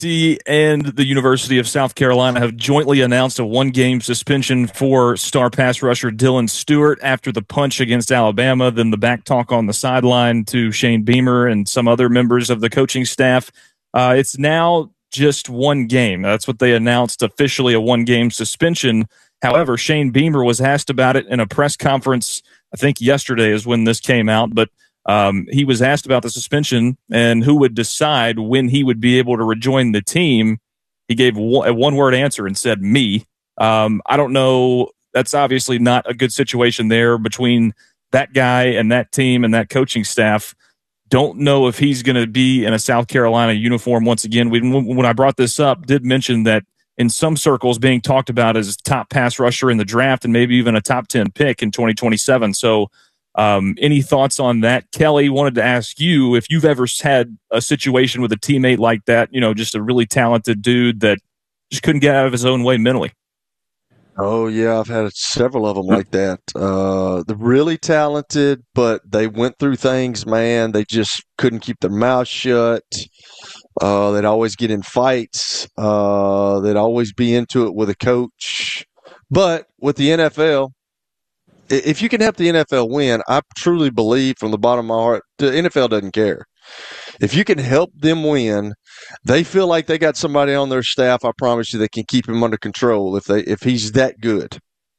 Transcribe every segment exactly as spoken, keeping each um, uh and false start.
safety and the University of South Carolina have jointly announced a one-game suspension for star pass rusher Dylan Stewart after the punch against Alabama, then the back talk on the sideline to Shane Beamer and some other members of the coaching staff. Uh, it's now just one game. That's what they announced, officially a one-game suspension. However, Shane Beamer was asked about it in a press conference, I think yesterday is when this came out, but Um, he was asked about the suspension and who would decide when he would be able to rejoin the team. He gave a one-word answer and said, me. Um, I don't know. That's obviously not a good situation there between that guy and that team and that coaching staff. Don't know if he's going to be in a South Carolina uniform once again. We, when I brought this up, did mention that in some circles being talked about as top pass rusher in the draft and maybe even a top ten pick in twenty twenty-seven. So, Um, any thoughts on that? Kelly, wanted to ask you if you've ever had a situation with a teammate like that, you know, just a really talented dude that just couldn't get out of his own way mentally. Oh, yeah, I've had several of them like that. Uh, they're really talented, but they went through things, man. They just couldn't keep their mouth shut. Uh, they'd always get in fights. Uh, they'd always be into it with a coach. But with the N F L, if you can help the N F L win, I truly believe from the bottom of my heart, the N F L doesn't care. If you can help them win, they feel like they got somebody on their staff, I promise you, they can keep him under control if they if he's that good.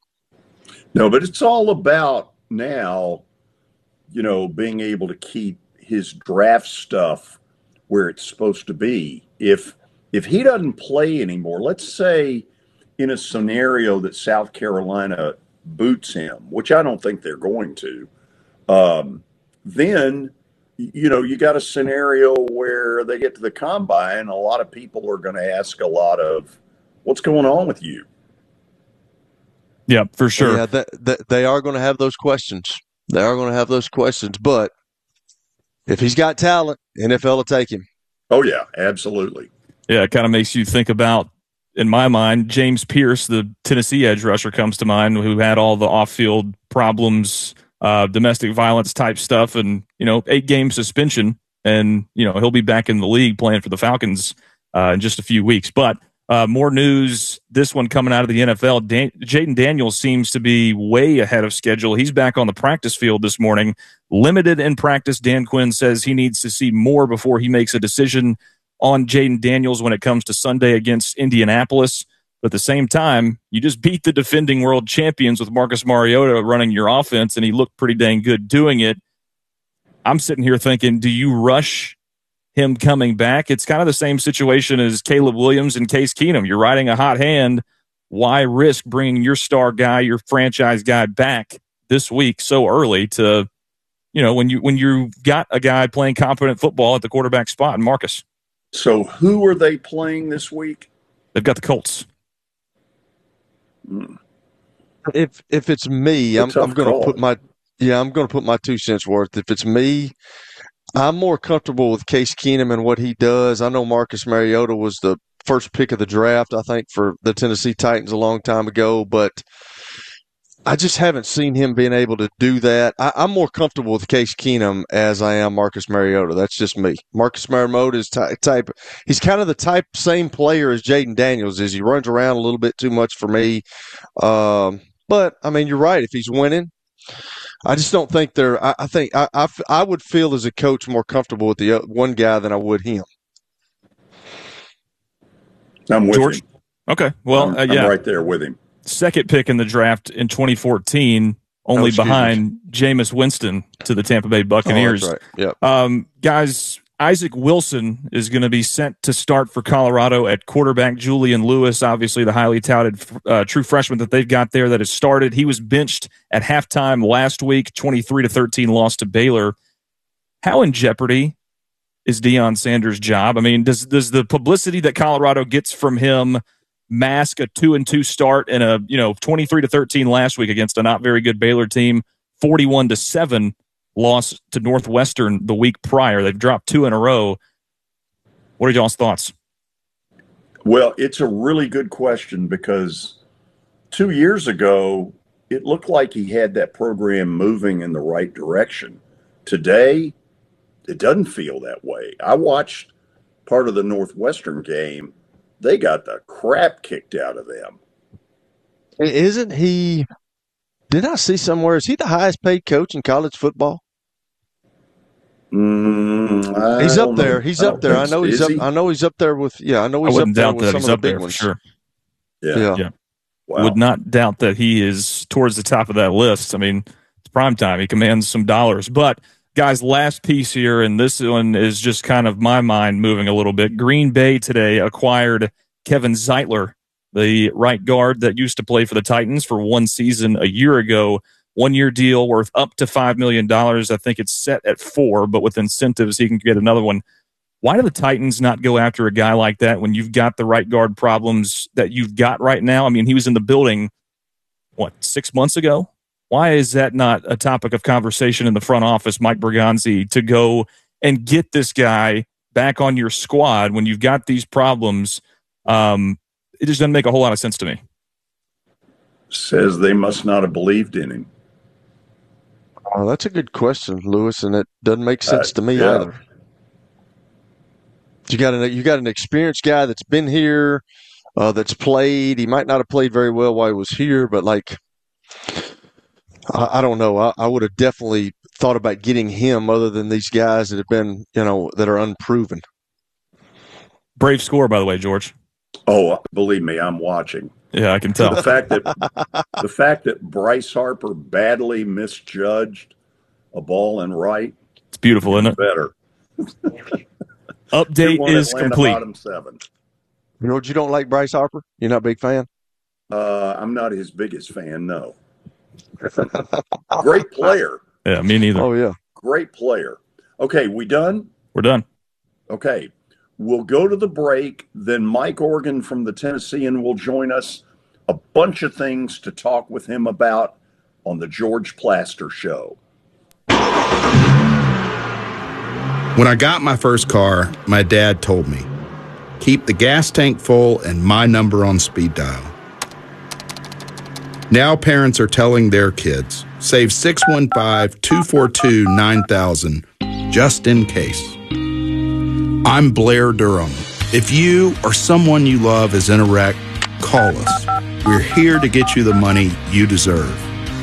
No, but it's all about now, you know, being able to keep his draft stuff where it's supposed to be. If if he doesn't play anymore, let's say in a scenario that South Carolina boots him, which I don't think they're going to, um, then, you know, you got a scenario where they get to the combine, a lot of people are going to ask a lot of, what's going on with you? Yeah, for sure. Yeah, that, that, they are going to have those questions. They are going to have those questions, but if he's got talent, N F L will take him. Oh, yeah, absolutely. Yeah, it kind of makes you think about, in my mind, James Pierce, the Tennessee edge rusher, comes to mind, who had all the off-field problems, uh, domestic violence type stuff, and, you know, eight-game suspension, and, you know, he'll be back in the league playing for the Falcons uh, in just a few weeks. But uh, more news, this one coming out of the N F L. Dan- Jayden Daniels seems to be way ahead of schedule. He's back on the practice field this morning, limited in practice. Dan Quinn says he needs to see more before he makes a decision on Jayden Daniels when it comes to Sunday against Indianapolis. But at the same time, you just beat the defending world champions with Marcus Mariota running your offense, and he looked pretty dang good doing it. I'm sitting here thinking, do you rush him coming back? It's kind of the same situation as Caleb Williams and Case Keenum. You're riding a hot hand. Why risk bringing your star guy, your franchise guy, back this week so early to, you know, when you when you got a guy playing competent football at the quarterback spot, and Marcus? So who are they playing this week? They've got the Colts. If if it's me, I'm, I'm going to put my yeah, I'm going to put my two cents worth. If it's me, I'm more comfortable with Case Keenum and what he does. I know Marcus Mariota was the first pick of the draft, I think, for the Tennessee Titans a long time ago, but I just haven't seen him being able to do that. I, I'm more comfortable with Case Keenum as I am Marcus Mariota. That's just me. Marcus Mariota is ty- type. He's kind of the type same player as Jayden Daniels is. He runs around a little bit too much for me. Um, but I mean, you're right. If he's winning, I just don't think they're. I, I think I, I, I would feel as a coach more comfortable with the one guy than I would him. I'm with George. him. Okay. Well, I'm, uh, yeah, I'm right there with him. Second pick in the draft in twenty fourteen, only oh, behind Jameis Winston to the Tampa Bay Buccaneers. Oh, that's right. Yep. Um, guys, Isaac Wilson is going to be sent to start for Colorado at quarterback. Julian Lewis, obviously the highly touted uh, true freshman that they've got there that has started. He was benched at halftime last week, twenty-three to thirteen loss to Baylor. How in jeopardy is Deion Sanders' job? I mean, does does the publicity that Colorado gets from him mask a two and two start and a, you know, twenty-three to thirteen last week against a not very good Baylor team, forty-one to seven loss to Northwestern the week prior? They've dropped two in a row. What are y'all's thoughts? Well, it's a really good question because two years ago, it looked like he had that program moving in the right direction. Today, it doesn't feel that way. I watched part of the Northwestern game, they got the crap kicked out of them. Isn't he? Did I see somewhere? Is he the highest paid coach in college football? Mm, he's up there. Know. He's up there. I know he's up. He? I know he's up there with. Yeah, I know he's I up there doubt with that some he's of up the big there ones. for sure. Yeah. Yeah. yeah. Wow. Would not doubt that he is towards the top of that list. I mean, it's prime time. He commands some dollars. But, guys, last piece here, and this one is just kind of my mind moving a little bit. Green Bay today acquired Kevin Zeitler, the right guard that used to play for the Titans for one season a year ago. One-year deal worth up to five million dollars. I think it's set at four, but with incentives, he can get another one. Why do the Titans not go after a guy like that when you've got the right guard problems that you've got right now? I mean, he was in the building, what, six months ago? Why is that not a topic of conversation in the front office, Mike Berganzi, to go and get this guy back on your squad when you've got these problems? Um, it just doesn't make a whole lot of sense to me. Says they must not have believed in him. Oh, that's a good question, Lewis, and it doesn't make sense uh, to me yeah. either. You got an you got an experienced guy that's been here, uh, that's played. He might not have played very well while he was here, but like, I, I don't know. I, I would have definitely thought about getting him, other than these guys that have been, you know, that are unproven. Brave score, by the way, George. Oh, believe me, I'm watching. Yeah, I can tell. The fact that the fact that Bryce Harper badly misjudged a ball and right. It's beautiful, isn't it? Better. Update is Atlanta complete. Bottom seven. George, you don't like Bryce Harper? You're not a big fan? Uh, I'm not his biggest fan, no. Great player. Yeah, me neither. Oh, yeah. Great player. Okay, we done? We're done. Okay. We'll go to the break. Then Mike Organ from the Tennessean will join us. A bunch of things to talk with him about on the George Plaster Show. When I got my first car, my dad told me, keep the gas tank full and my number on speed dial. Now parents are telling their kids, save six one five, two four two, nine thousand just in case. I'm Blair Durham. If you or someone you love is in a wreck, call us. We're here to get you the money you deserve.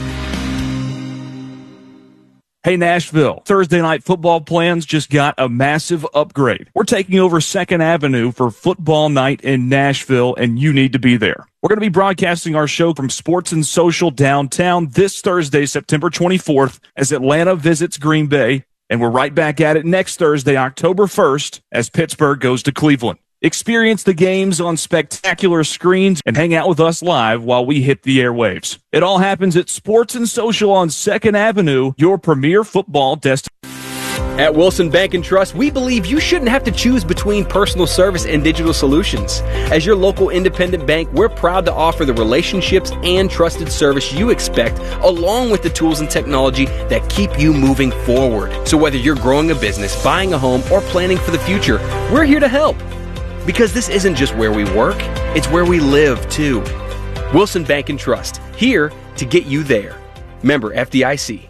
Hey, Nashville, Thursday night football plans just got a massive upgrade. We're taking over second Avenue for football night in Nashville, and you need to be there. We're going to be broadcasting our show from Sports and Social downtown this Thursday, September twenty-fourth, as Atlanta visits Green Bay, and we're right back at it next Thursday, October first, as Pittsburgh goes to Cleveland. Experience the games on spectacular screens and hang out with us live while we hit the airwaves. It all happens at Sports and Social on second Avenue, your premier football destination. At Wilson Bank and Trust, we believe you shouldn't have to choose between personal service and digital solutions. As your local independent bank, we're proud to offer the relationships and trusted service you expect, along with the tools and technology that keep you moving forward. So whether you're growing a business, buying a home, or planning for the future, we're here to help. Because this isn't just where we work, it's where we live, too. Wilson Bank and Trust, here to get you there. Member F D I C.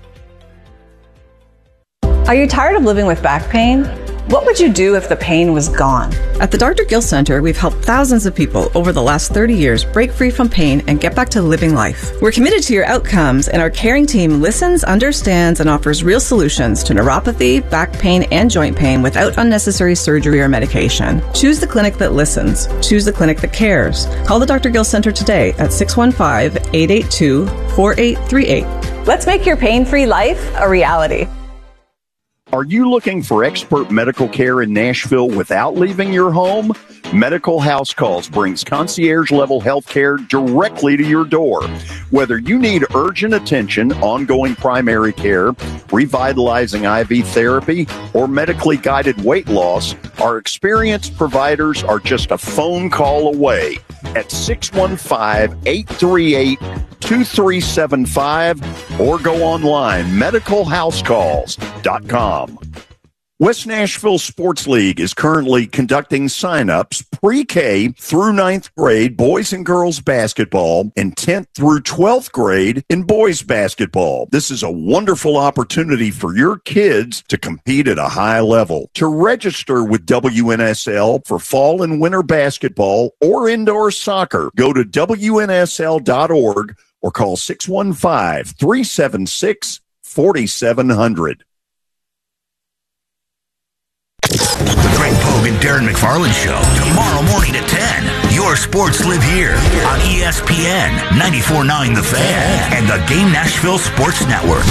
Are you tired of living with back pain? What would you do if the pain was gone? At the Doctor Gill Center, we've helped thousands of people over the last thirty years break free from pain and get back to living life. We're committed to your outcomes, and our caring team listens, understands, and offers real solutions to neuropathy, back pain, and joint pain without unnecessary surgery or medication. Choose the clinic that listens. Choose the clinic that cares. Call the Doctor Gill Center today at six one five, eight eight two, four eight three eight. Let's make your pain-free life a reality. Are you looking for expert medical care in Nashville without leaving your home? Medical House Calls brings concierge-level health care directly to your door. Whether you need urgent attention, ongoing primary care, revitalizing I V therapy, or medically guided weight loss, our experienced providers are just a phone call away at six one five, eight three eight, two three seven five or go online, medical house calls dot com. West Nashville Sports League is currently conducting sign-ups pre-K through ninth grade boys and girls basketball and tenth through twelfth grade in boys basketball. This is a wonderful opportunity for your kids to compete at a high level. To register with W N S L for fall and winter basketball or indoor soccer, go to W N S L dot org or call six one five, three seven six, four seven zero zero. The Greg Pogue and Darren McFarland Show, tomorrow morning at ten. Your sports live here on E S P N, ninety-four point nine The Fan, and the Game Nashville Sports Network.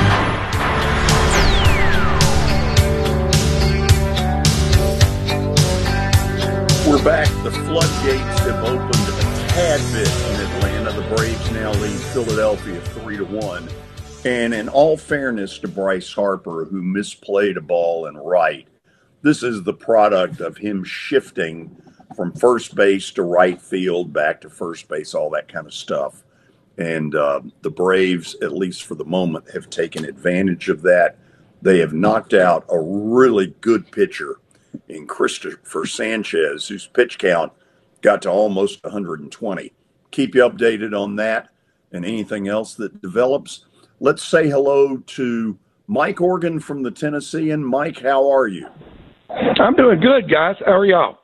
We're back. The floodgates have opened a tad bit in Atlanta. The Braves now lead Philadelphia three to one. And in all fairness to Bryce Harper, who misplayed a ball in right, this is the product of him shifting from first base to right field, back to first base, all that kind of stuff. And uh, the Braves, at least for the moment, have taken advantage of that. They have knocked out a really good pitcher in Christopher Sanchez, whose pitch count got to almost one hundred twenty. Keep you updated on that and anything else that develops. Let's say hello to Mike Organ from the Tennessean. Mike, how are you? I'm doing good, guys. How are y'all?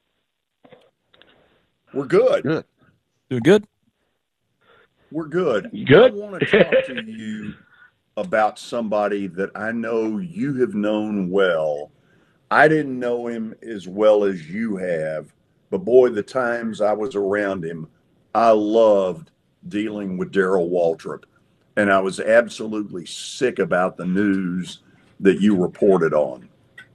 We're good. Good. Doing good? We're good. Good. I want to talk to you about somebody that I know you have known well. I didn't know him as well as you have, but boy, the times I was around him, I loved dealing with Darrell Waltrip, and I was absolutely sick about the news that you reported on.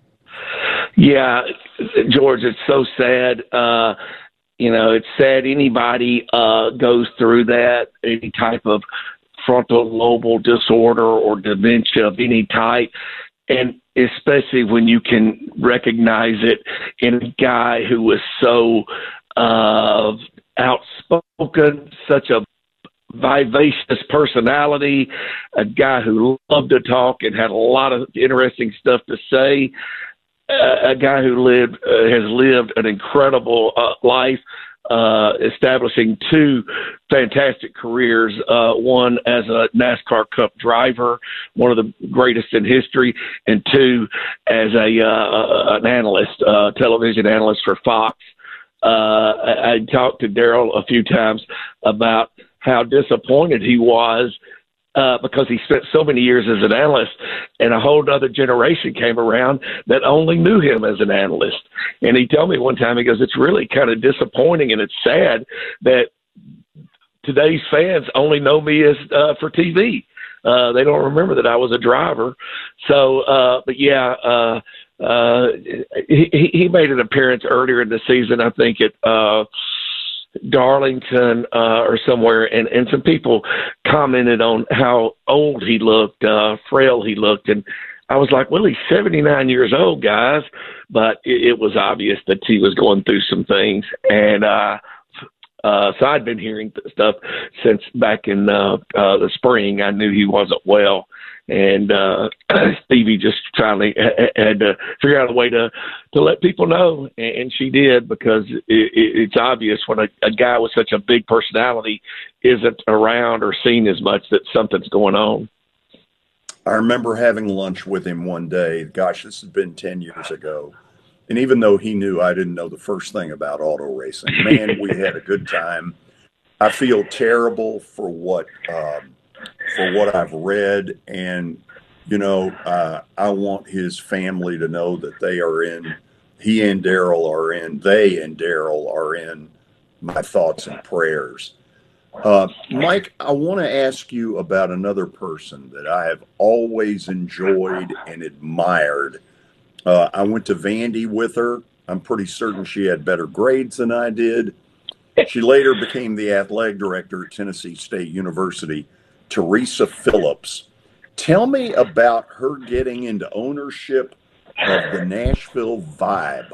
Yeah, George, it's so sad. Uh, you know, it's sad anybody uh, goes through that, any type of frontal lobal disorder or dementia of any type, and especially when you can recognize it in a guy who was so uh, outspoken, such a vivacious personality, a guy who loved to talk and had a lot of interesting stuff to say. Uh, a guy who lived uh, has lived an incredible uh, life, uh, establishing two fantastic careers. Uh, one as a NASCAR Cup driver, one of the greatest in history, and two as a uh, an analyst, uh, television analyst for Fox. Uh, I, I talked to Darrell a few times about how disappointed he was Uh, because he spent so many years as an analyst, and a whole other generation came around that only knew him as an analyst. And he told me one time, he goes, it's really kind of disappointing and it's sad that today's fans only know me as uh, for T V. Uh, they don't remember that I was a driver. So, uh, but yeah, uh, uh, he, he made an appearance earlier in the season, I think at uh, Darlington uh, or somewhere, and, and some people commented on how old he looked, uh, frail he looked, and I was like, well, he's seventy-nine years old, guys, but it, it was obvious that he was going through some things, and uh, uh, so I'd been hearing stuff since back in uh, uh, the spring. I knew he wasn't well, and uh, Stevie just finally had to figure out a way to, to let people know, and she did, because it, it, it's obvious when a, a guy with such a big personality isn't around or seen as much that something's going on. I remember having lunch with him one day. Gosh, this has been ten years ago. And even though he knew I didn't know the first thing about auto racing, man, we had a good time. I feel terrible for what um, for what I've read, and you know, uh, I want his family to know that they are in. He and Darrell are in. They and Darrell are in my thoughts and prayers. Uh, Mike, I want to ask you about another person that I have always enjoyed and admired. Uh, I went to Vandy with her. I'm pretty certain she had better grades than I did. She later became the athletic director at Tennessee State University, Teresa Phillips. Tell me about her getting into ownership of the Nashville Vibe.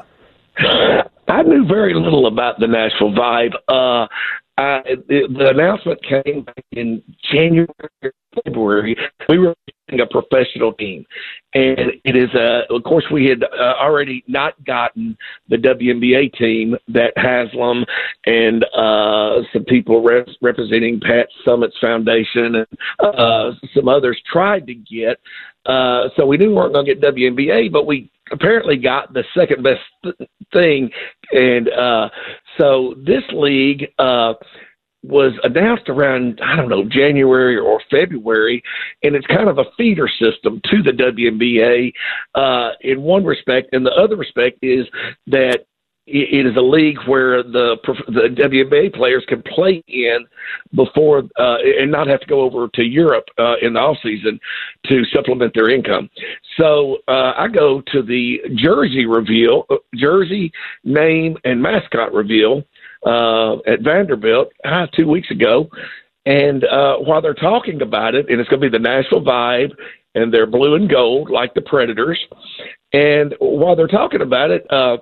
I knew very little about the Nashville Vibe. Uh, I, the, the announcement came back in January, February February, we were a professional team. And it is, uh, of course, we had uh, already not gotten the W N B A team that Haslam and uh, some people rep- representing Pat Summitt's Foundation and uh, some others tried to get. Uh, so we knew we weren't going to get W N B A, but we apparently got the second best th- thing. And uh, so this league uh, was announced around, I don't know, January or February, and it's kind of a feeder system to the W N B A uh, in one respect. And the other respect is that it is a league where the the W N B A players can play in before uh, and not have to go over to Europe uh, in the off season to supplement their income. So uh, I go to the jersey reveal, jersey name and mascot reveal uh, at Vanderbilt uh, two weeks ago, and uh, while they're talking about it, and it's going to be the Nashville Vibe, and they're blue and gold like the Predators, and while they're talking about it. Uh,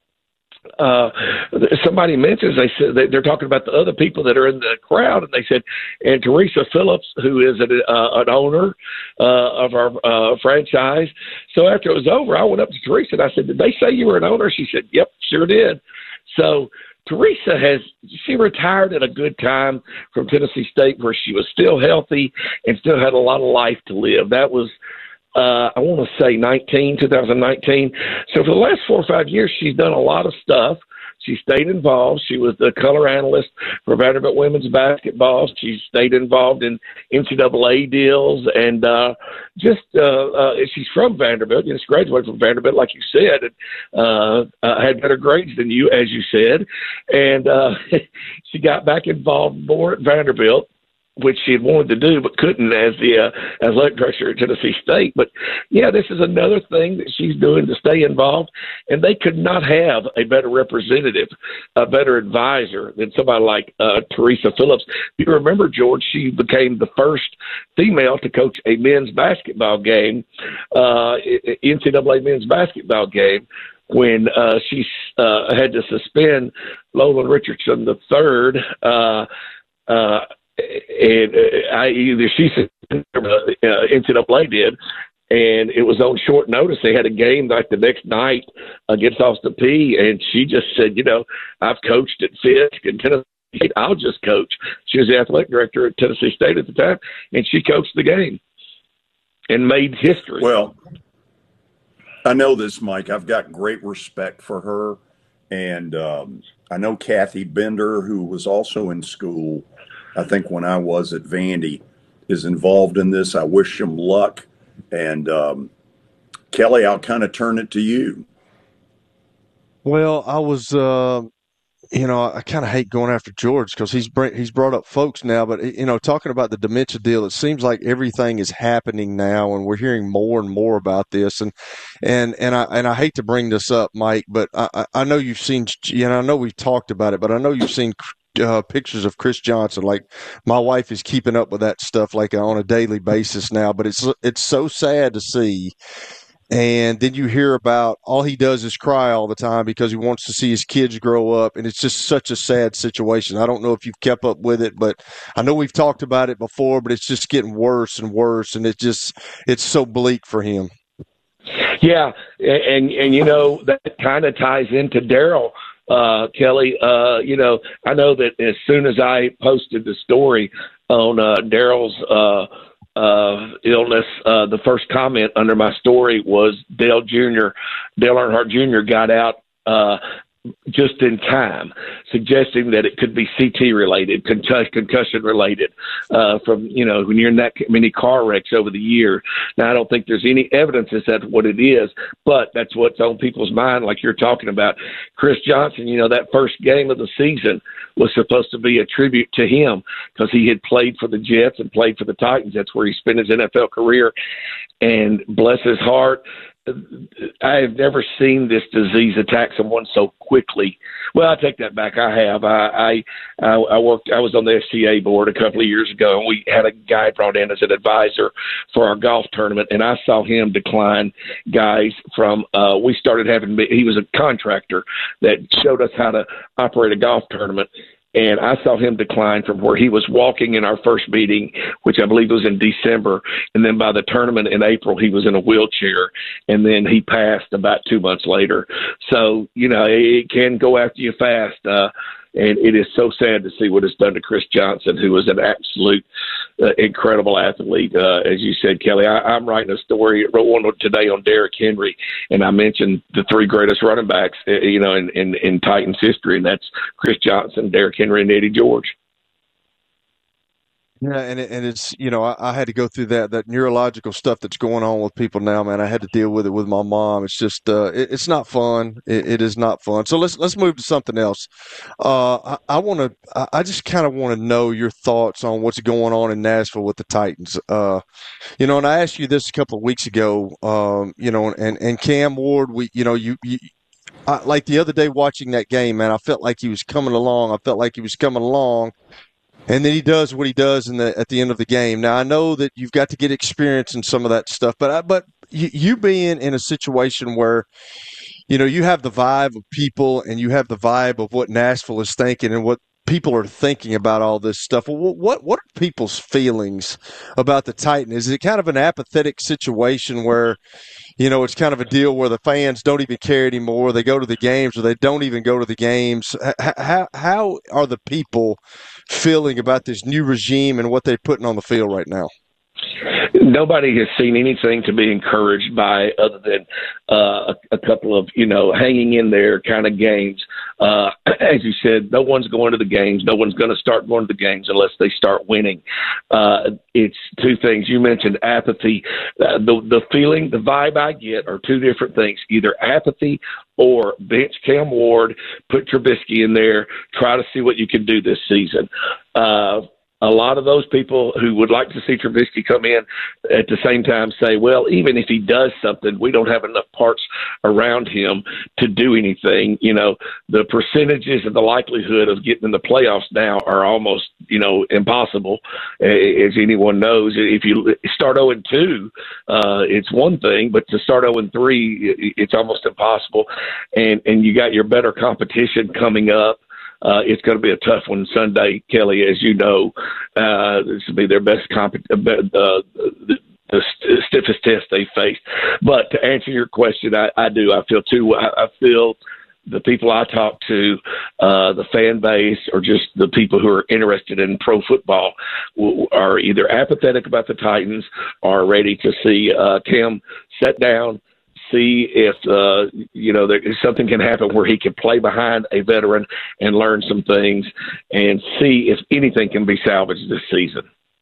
Uh, somebody mentions, they said they're talking about the other people that are in the crowd, and they said, and Teresa Phillips, who is an, uh, an owner uh, of our uh, franchise. So after it was over, I went up to Teresa and I said, "Did they say you were an owner?" She said, "Yep, sure did." So Teresa has, she retired at a good time from Tennessee State where she was still healthy and still had a lot of life to live. That was Uh, I want to say nineteen, twenty nineteen. So for the last four or five years, she's done a lot of stuff. She stayed involved. She was the color analyst for Vanderbilt women's basketball. She stayed involved in N C double A deals, and uh, just uh, uh, she's from Vanderbilt. You know, she graduated from Vanderbilt, like you said, and uh, uh, had better grades than you, as you said. And uh, she got back involved more at Vanderbilt, which she had wanted to do but couldn't as the uh, athletic director at Tennessee State. But, yeah, this is another thing that she's doing to stay involved, and they could not have a better representative, a better advisor than somebody like uh, Teresa Phillips. You remember, George, she became the first female to coach a men's basketball game, uh, N C double A men's basketball game, when uh, she uh, had to suspend Lolan Richardson the third, uh, uh, and uh, I either she said uh, N C double A did, and it was on short notice. They had a game like the next night against Austin Peay, and she just said, you know, I've coached at Fisk and Tennessee State. I'll just coach. She was the athletic director at Tennessee State at the time, and she coached the game and made history. Well, I know this, Mike. I've got great respect for her, and um, I know Kathy Bender, who was also in school, I think when I was at Vandy, is involved in this. I wish him luck. And um, Kelly, I'll kind of turn it to you. Well, I was, uh, you know, I kind of hate going after George because he's br- he's brought up folks now. But, you know, talking about the dementia deal, it seems like everything is happening now, and we're hearing more and more about this. And and and I and I hate to bring this up, Mike, but I, I know you've seen, you know, I know we've talked about it, but I know you've seen Uh, pictures of Chris Johnson. Like, my wife is keeping up with that stuff like on a daily basis now, but it's it's so sad to see. And then you hear about all he does is cry all the time because he wants to see his kids grow up, and it's just such a sad situation. I don't know if you've kept up with it, but I know we've talked about it before, but it's just getting worse and worse, and it just it's so bleak for him. Yeah, and and you know that kind of ties into Daryl. Uh, Kelly, uh, you know, I know that as soon as I posted the story on uh, Daryl's uh, uh, illness, uh, the first comment under my story was Dale Junior Dale Earnhardt Junior got out uh, just in time, suggesting that it could be C T related, concuss- concussion related, uh, from, you know, when you're in that many car wrecks over the year. Now, I don't think there's any evidence that that's what it is, but that's what's on people's mind, like you're talking about. Chris Johnson, you know, that first game of the season was supposed to be a tribute to him because he had played for the Jets and played for the Titans. That's where he spent his N F L career. And bless his heart, I have never seen this disease attack someone so quickly. Well, I take that back. I have. I, I I worked. I was on the S C A board a couple of years ago, and we had a guy brought in as an advisor for our golf tournament, and I saw him decline guys from. Uh, we started having. He was a contractor that showed us how to operate a golf tournament. And I saw him decline from where he was walking in our first meeting, which I believe was in December. And then by the tournament in April, he was in a wheelchair. And then he passed about two months later. So, you know, it can go after you fast. Uh, And it is so sad to see what it's done to Chris Johnson, who was an absolute uh, incredible athlete. Uh, as you said, Kelly, I, I'm writing a story, wrote one today on Derrick Henry, and I mentioned the three greatest running backs, uh, you know, in, in, in Titans history, and that's Chris Johnson, Derrick Henry, and Eddie George. Yeah, and it, and it's you know I, I had to go through that that neurological stuff that's going on with people now, man. I had to deal with it with my mom. It's just uh, it, it's not fun. It, it is not fun. So let's let's move to something else. Uh, I want to. I, I just kind of want to know your thoughts on what's going on in Nashville with the Titans. Uh, you know, and I asked you this a couple of weeks ago. Um, you know, and and Cam Ward, we you know you. you I, like the other day watching that game, man, I felt like he was coming along. I felt like he was coming along. And then he does what he does in the at the end of the game. Now I know that you've got to get experience in some of that stuff, but I, but you, you being in a situation where you know you have the vibe of people and you have the vibe of what Nashville is thinking and what people are thinking about all this stuff. Well, what what are people's feelings about the Titans? Is it kind of an apathetic situation where you know, it's kind of a deal where the fans don't even care anymore. They go to the games or they don't even go to the games. How, how are the people feeling about this new regime and what they're putting on the field right now? Nobody has seen anything to be encouraged by other than uh, a, a couple of, you know, hanging in there kind of games. Uh, as you said, no one's going to the games. No one's going to start going to the games unless they start winning. Uh, it's two things. You mentioned apathy. Uh, the, the feeling, the vibe I get are two different things, either apathy or bench Cam Ward, put Trubisky in there, try to see what you can do this season. Uh, A lot of those people who would like to see Trubisky come in at the same time say, well, even if he does something, we don't have enough parts around him to do anything. You know, the percentages and the likelihood of getting in the playoffs now are almost, you know, impossible, as anyone knows. If you start oh and two, uh, it's one thing, but to start oh and three, it's almost impossible. And, and you got your better competition coming up. Uh, it's going to be a tough one Sunday, Kelly, as you know. Uh, this will be their best comp- uh, the, the stiffest test they faced. But to answer your question, I, I do. I feel too. I, I feel the people I talk to, uh, the fan base, or just the people who are interested in pro football, w- are either apathetic about the Titans or ready to see uh, Cam sit down. See if, uh, you know, there, something can happen where he can play behind a veteran and learn some things and see if anything can be salvaged this season.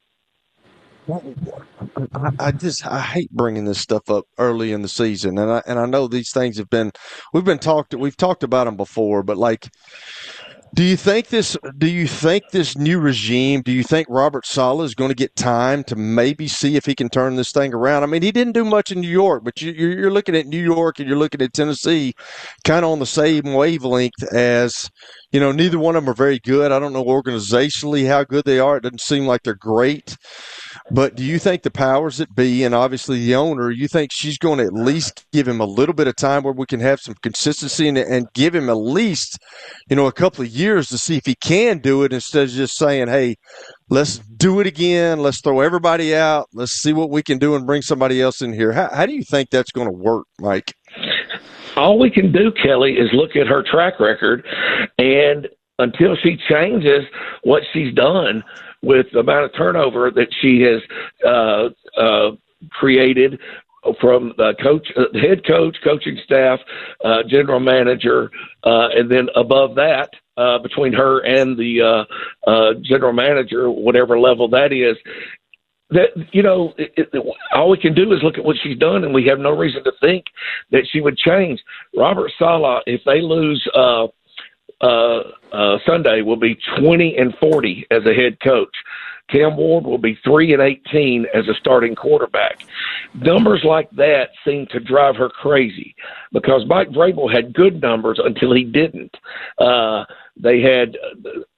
I, I just I hate bringing this stuff up early in the season, and I and I know these things have been we've been talked we've talked about them before, but like, do you think this? Do you think this new regime? Do you think Robert Saleh is going to get time to maybe see if he can turn this thing around? I mean, he didn't do much in New York, but you, you're looking at New York and you're looking at Tennessee, kind of on the same wavelength as, you know, neither one of them are very good. I don't know organizationally how good they are. It doesn't seem like they're great. But do you think the powers that be, and obviously the owner, you think she's going to at least give him a little bit of time where we can have some consistency and, and give him at least, you know, a couple of years to see if he can do it instead of just saying, hey, let's do it again. Let's throw everybody out. Let's see what we can do and bring somebody else in here. How, how do you think that's going to work, Mike? All we can do, Kelly, is look at her track record, and until she changes what she's done with the amount of turnover that she has uh, uh, created from the coach, uh, head coach, coaching staff, uh, general manager, uh, and then above that, uh, between her and the uh, uh, general manager, whatever level that is, that, you know, it, it, all we can do is look at what she's done, and we have no reason to think that she would change. Robert Saleh, if they lose uh, uh, uh, Sunday, will be twenty and forty as a head coach. Cam Ward will be three and eighteen as a starting quarterback. Numbers like that seem to drive her crazy because Mike Vrabel had good numbers until he didn't. Uh, they had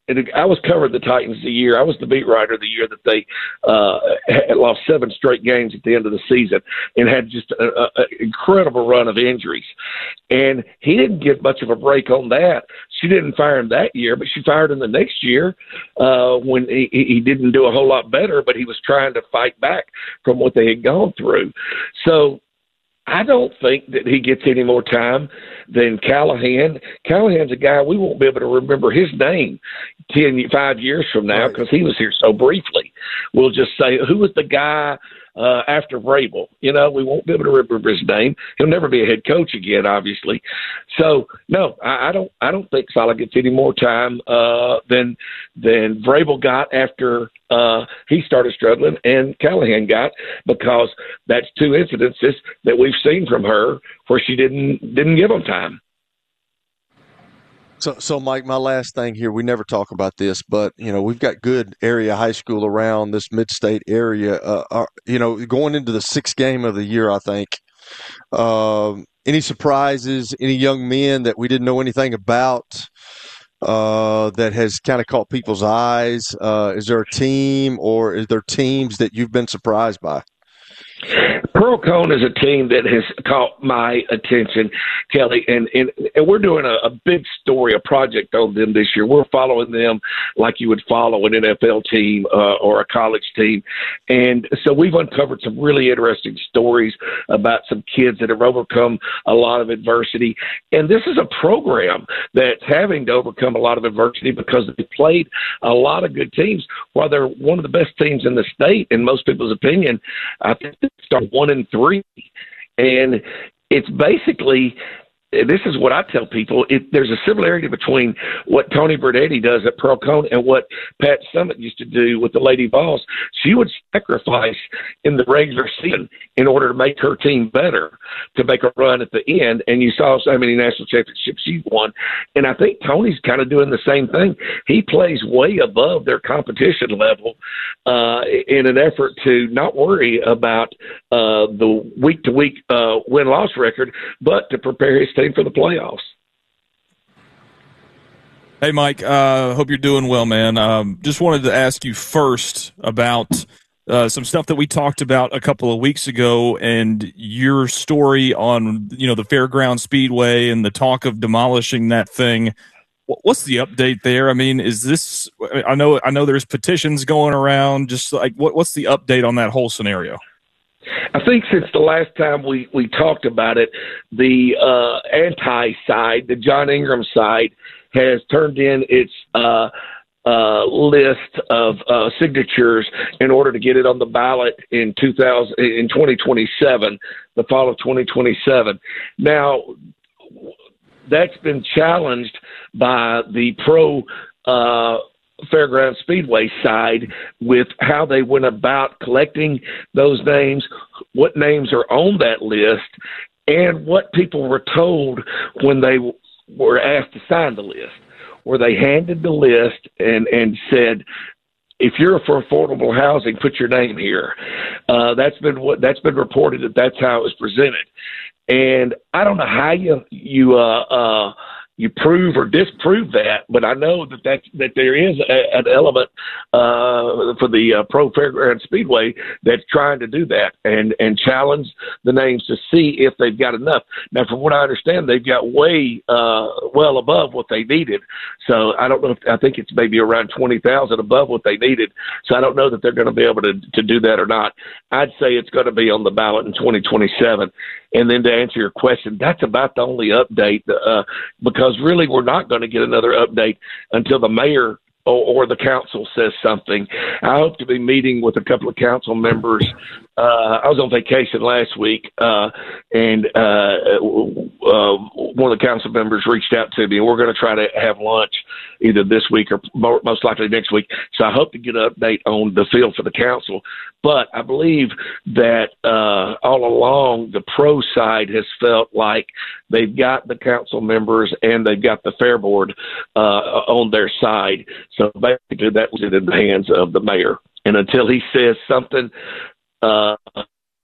and I was covering the Titans the year. I was the beat writer the year that they uh, had lost seven straight games at the end of the season and had just an incredible run of injuries. And he didn't get much of a break on that. She didn't fire him that year, but she fired him the next year uh, when he, he didn't do a whole lot better, but he was trying to fight back from what they had gone through. So I don't think that he gets any more time than Callahan. Callahan's a guy we won't be able to remember his name ten, five years from now because he was here so briefly. We'll just say, who was the guy uh, after Vrabel? You know, we won't be able to remember his name. He'll never be a head coach again, obviously. So, no, I, I don't I don't think Saleh gets any more time uh, than than Vrabel got after uh, he started struggling and Callahan got, because that's two incidences that we've seen from her where she didn't didn't give them time. So, so Mike, my last thing here, we never talk about this, but, you know, we've got good area high school around this mid-state area, uh, are, you know, going into the sixth game of the year, I think. Um, any surprises, any young men that we didn't know anything about uh, that has kind of caught people's eyes? Uh, is there a team or is there teams that you've been surprised by? Pearl-Cohn is a team that has caught my attention, Kelly, and, and, and we're doing a, a big story, a project on them this year. We're following them like you would follow an N F L team uh, or a college team. And so we've uncovered some really interesting stories about some kids that have overcome a lot of adversity. And this is a program that's having to overcome a lot of adversity because they played a lot of good teams. While they're one of the best teams in the state, in most people's opinion, I think they start one and three. And it's basically, this is what I tell people, it, there's a similarity between what Tony Bernetti does at Pearl-Cohn and what Pat Summitt used to do with the Lady Vols. She would sacrifice in the regular season in order to make her team better, to make a run at the end. And you saw so many national championships she won. And I think Tony's kind of doing the same thing. He plays way above their competition level uh, in an effort to not worry about uh, the week-to-week uh, win-loss record, but to prepare his team for the playoffs. Hey, Mike, uh, hope you're doing well, man. Um, just wanted to ask you first about uh, some stuff that we talked about a couple of weeks ago and your story on, you know, the Fairground Speedway and the talk of demolishing that thing. What's the update there? I mean, is this, I know, I know there's petitions going around, just like what, what's the update on that whole scenario? I think since the last time we, we talked about it, the uh, anti-side, the John Ingram side, has turned in its uh, uh, list of uh, signatures in order to get it on the ballot in two thousand in twenty twenty-seven, the fall of twenty twenty-seven. Now, that's been challenged by the pro uh Fairground Speedway side with how they went about collecting those names, what names are on that list, and what people were told when they were asked to sign the list, where they handed the list and, and said, if you're for affordable housing, put your name here. Uh, that's been what that's been reported that that's how it was presented. And I don't know how you, you, uh, uh, you prove or disprove that, but I know that that, that there is a, an element uh, for the uh, Pro Fairground Speedway that's trying to do that and, and challenge the names to see if they've got enough. Now, from what I understand, they've got way uh, well above what they needed. So I don't know if I think it's maybe around twenty thousand above what they needed. So I don't know that they're going to be able to, to do that or not. I'd say it's going to be on the ballot in twenty twenty-seven. And then to answer your question, that's about the only update uh, because really we're not going to get another update until the mayor or, or the council says something. I hope to be meeting with a couple of council members. Uh, I was on vacation last week, uh, and uh, uh, one of the council members reached out to me, and we're going to try to have lunch either this week or more, most likely next week. So I hope to get an update on the field for the council. But I believe that uh, all along the pro side has felt like they've got the council members and they've got the fair board uh, on their side. So basically that was in the hands of the mayor. And until he says something, uh, I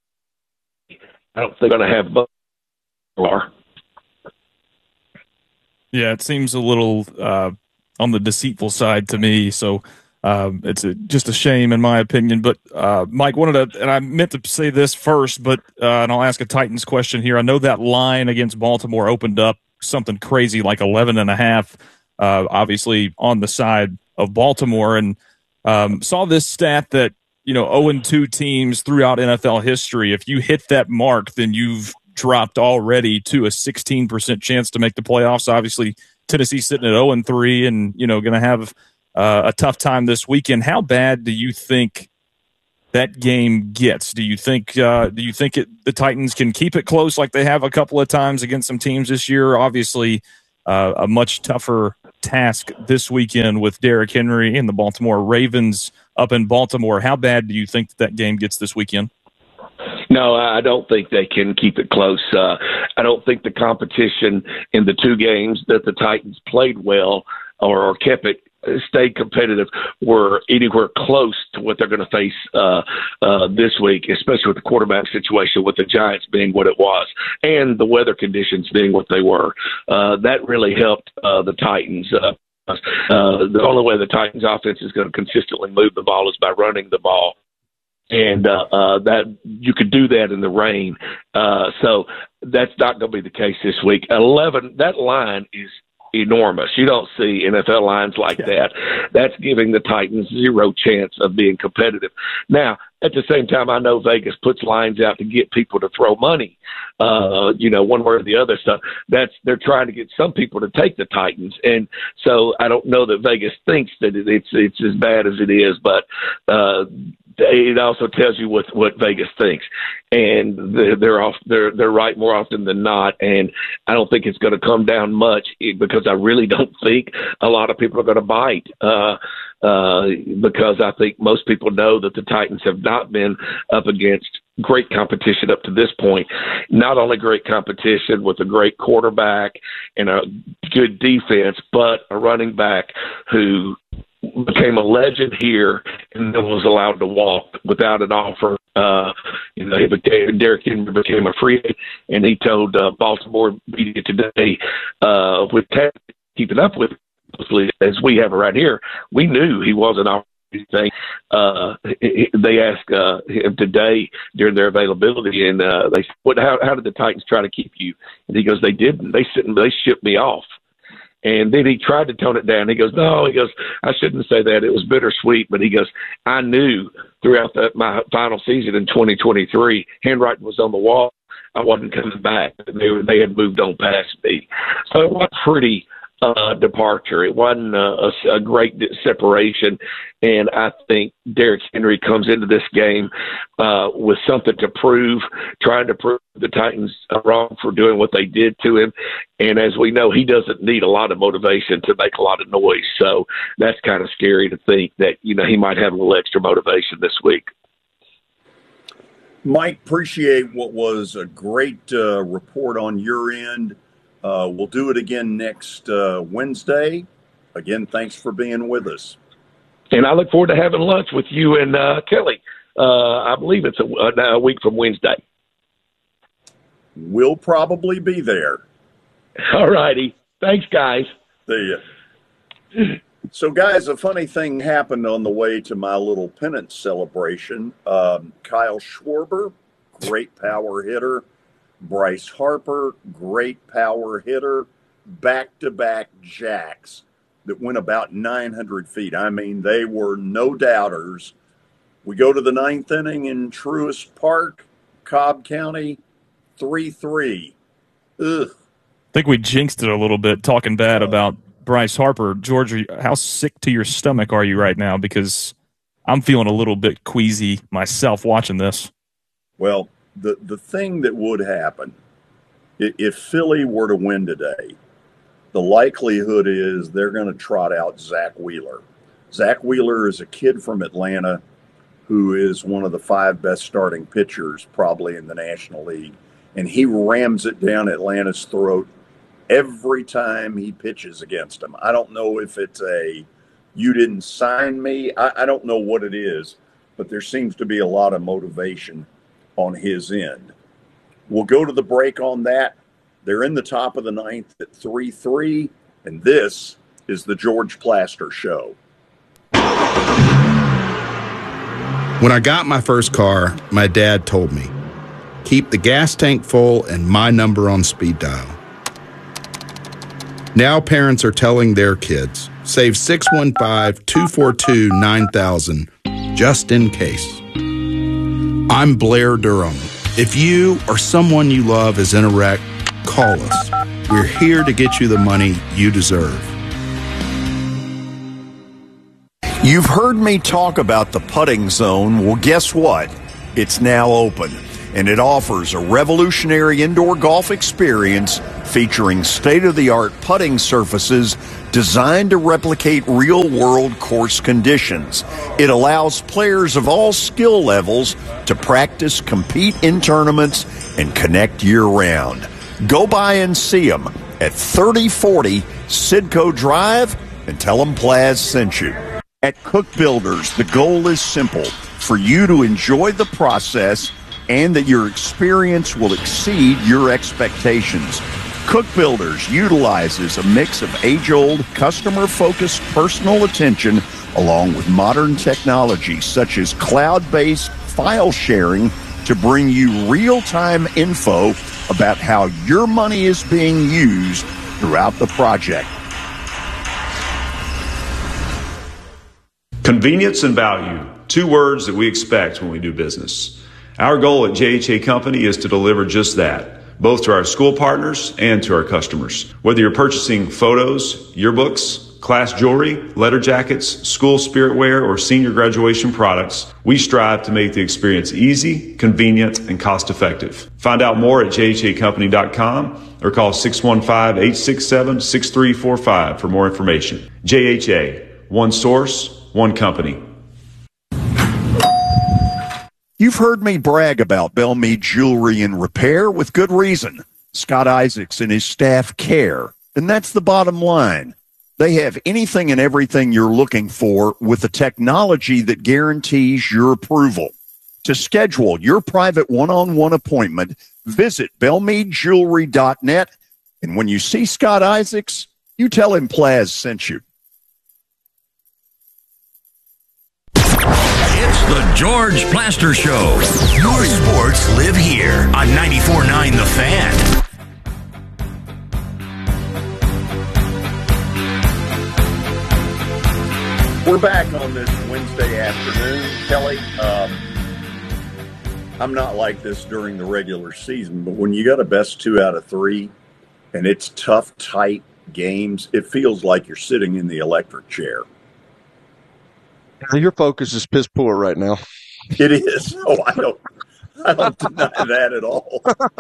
don't think they're going to have both. Yeah, it seems a little uh, on the deceitful side to me. So um, it's a, just a shame in my opinion. But uh, Mike wanted to, and I meant to say this first, but uh, and I'll ask a Titans question here. I know that line against Baltimore opened up something crazy like eleven and a half, uh, obviously on the side of Baltimore, and um, saw this stat that, you know, oh and two teams throughout N F L history, if you hit that mark, then you've dropped already to a sixteen percent chance to make the playoffs. Obviously, Tennessee sitting at oh and three and, you know, going to have uh, a tough time this weekend. How bad do you think that game gets? Do you think uh, do you think it, the Titans can keep it close like they have a couple of times against some teams this year? Obviously, uh, a much tougher task this weekend with Derrick Henry and the Baltimore Ravens up in Baltimore. How bad do you think that, that game gets this weekend? No, I don't think they can keep it close. Uh, I don't think the competition in the two games that the Titans played well or, or kept it, stayed competitive, were anywhere close to what they're going to face uh, uh, this week, especially with the quarterback situation, with the Giants being what it was and the weather conditions being what they were. Uh, that really helped uh, the Titans. Uh, uh, the only way the Titans offense is going to consistently move the ball is by running the ball. And uh, uh, that you could do that in the rain. Uh, so that's not going to be the case this week. eleven, that line is enormous. You don't see N F L lines like yeah. that. That's giving the Titans zero chance of being competitive. Now, at the same time, I know Vegas puts lines out to get people to throw money, uh, you know, one way or the other. So that's, they're trying to get some people to take the Titans. And so I don't know that Vegas thinks that it's, it's as bad as it is, but uh, it also tells you what, what Vegas thinks. And they're, they're off, they're, they're right more often than not. And I don't think it's going to come down much because I really don't think a lot of people are going to bite. Uh, Uh, because I think most people know that the Titans have not been up against great competition up to this point. Not only great competition with a great quarterback and a good defense, but a running back who became a legend here and then was allowed to walk without an offer. Uh, you know, he became, Derrick Henry became a free agent, and he told uh, Baltimore media today, uh, with keeping up with as we have around here, we knew he wasn't offering anything. Uh, they asked uh, him today during their availability, and uh, they said, "What? How, how did the Titans try to keep you?" And he goes, "They didn't. They sit, they shipped me off." And then he tried to tone it down. He goes, "No," he goes, "I shouldn't say that. It was bittersweet." But he goes, "I knew throughout the, my final season in twenty twenty-three, handwriting was on the wall. I wasn't coming back. They were, they had moved on past me." So it was pretty. Uh, departure. It wasn't a, a, a great separation, and I think Derrick Henry comes into this game uh, with something to prove, trying to prove the Titans wrong for doing what they did to him. And as we know, he doesn't need a lot of motivation to make a lot of noise. So that's kind of scary to think that, you know, he might have a little extra motivation this week. Mike, appreciate what was a great uh, report on your end. Uh, we'll do it again next uh, Wednesday. Again, thanks for being with us. And I look forward to having lunch with you and uh, Kelly. Uh, I believe it's a, a week from Wednesday. We'll probably be there. All righty. Thanks, guys. See ya. So, guys, a funny thing happened on the way to my little pennant celebration. Um, Kyle Schwarber, great power hitter. Bryce Harper, great power hitter, back-to-back jacks that went about nine hundred feet. I mean, they were no doubters. We go to the ninth inning in Truist Park, Cobb County, three three. Ugh. I think we jinxed it a little bit talking bad about Bryce Harper. George, how sick to your stomach are you right now? Because I'm feeling a little bit queasy myself watching this. Well, The the thing that would happen, if Philly were to win today, the likelihood is they're going to trot out Zach Wheeler. Zach Wheeler is a kid from Atlanta who is one of the five best starting pitchers probably in the National League, and he rams it down Atlanta's throat every time he pitches against them. I don't know if it's a you didn't sign me. I, I don't know what it is, but there seems to be a lot of motivation on his end. We'll go to the break on that. They're in the top of the ninth at three three, and this is the George Plaster Show. When I got my first car, my dad told me, keep the gas tank full and my number on speed dial. Now parents are telling their kids, save six one five, two four two, nine thousand just in case. I'm Blair Durham. If you or someone you love is in a wreck, call us. We're here to get you the money you deserve. You've heard me talk about the Putting Zone. Well, guess what? It's now open, and it offers a revolutionary indoor golf experience featuring state-of-the-art putting surfaces designed to replicate real-world course conditions. It allows players of all skill levels to practice, compete in tournaments, and connect year-round. Go by and see them at thirty forty Sidco Drive and tell them Plaz sent you. At Cook Builders, the goal is simple, for you to enjoy the process and that your experience will exceed your expectations. Cook Builders utilizes a mix of age-old, customer-focused personal attention along with modern technology such as cloud-based file sharing to bring you real-time info about how your money is being used throughout the project. Convenience and value, two words that we expect when we do business. Our goal at J H A Company is to deliver just that, both to our school partners and to our customers. Whether you're purchasing photos, yearbooks, class jewelry, letter jackets, school spirit wear, or senior graduation products, we strive to make the experience easy, convenient, and cost-effective. Find out more at J H A company dot com or call six one five, eight six seven, six three four five for more information. J H A, one source, one company. You've heard me brag about Bellmead Jewelry and Repair with good reason. Scott Isaacs and his staff care, and that's the bottom line. They have anything and everything you're looking for with the technology that guarantees your approval. To schedule your private one-on-one appointment, visit Bellmead Jewelry dot net, and when you see Scott Isaacs, you tell him Plaz sent you. It's the George Plaster Show. Your sports live here on ninety-four point nine The Fan. We're back on this Wednesday afternoon. Kelly, um, I'm not like this during the regular season, but when you got a best two out of three and it's tough, tight games, it feels like you're sitting in the electric chair. Your focus is piss poor right now. It is. Oh, I don't, I don't deny that at all.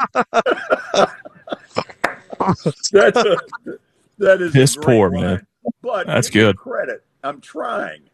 That's a, that is piss a great poor, line. man. But that's give me good. Credit. I'm trying.